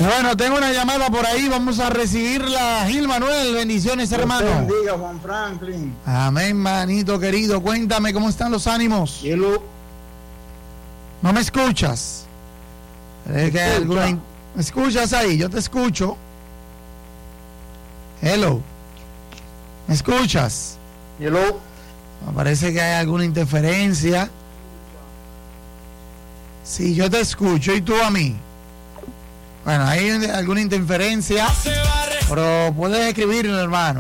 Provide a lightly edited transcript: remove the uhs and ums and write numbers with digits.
Bueno, tengo una llamada por ahí, vamos a recibirla. Gil Manuel, bendiciones, hermano. Dios bendiga, Juan Franklin. Amén, manito querido. Cuéntame, ¿cómo están los ánimos? ¿No me escuchas? ¿Me escuchas ahí? Yo te escucho. Hello. ¿Me escuchas? Hello. Me parece que hay alguna interferencia. Sí, yo te escucho. ¿Y tú a mí? Bueno, hay alguna interferencia. Pero puedes escribirlo, hermano.